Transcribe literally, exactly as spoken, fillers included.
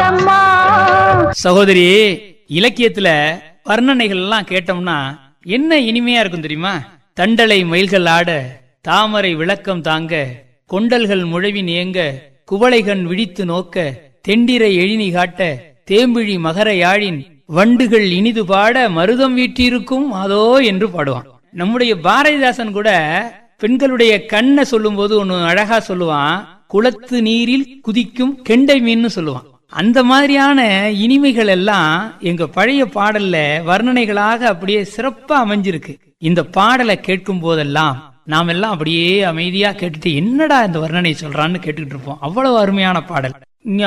பாரம்மா. சகோதரி, இலக்கியத்துல வர்ணனைகள் எல்லாம் கேட்டோம்னா என்ன இனிமையா இருக்கும் தெரியுமா? தண்டலை மயில்கள் ஆட, தாமரை விளக்கம் தாங்க, கொண்டல்கள் முழவின் ஏங்க, குவளைகண் விழித்து நோக்க, தெண்டிரை எழினி காட்ட, தேம்பிழி மகர யாழின் வண்டுகள் இனிது பாட, மருதம் வீற்றிருக்கும் அதோ என்று பாடுவான். நம்முடைய பாரதிதாசன் கூட பெண்களுடைய கண்ணை சொல்லும் போது ஒன்னு அழகா சொல்லுவான், குளத்து நீரில் குதிக்கும் கெண்டை மீன் சொல்லுவான். அந்த மாதிரியான இனிமைகள் எல்லாம் எங்க பழைய பாடல்ல வர்ணனைகளாக அப்படியே சிறப்பா அமைஞ்சிருக்கு. இந்த பாடலை கேட்கும் போதெல்லாம் நாம் எல்லாம் அப்படியே அமைதியா கேட்டுட்டு என்னடா இந்த வர்ணனை சொல்றான்னு கேட்டுக்கிட்டு இருப்போம். அவ்வளவு அருமையான பாடல்.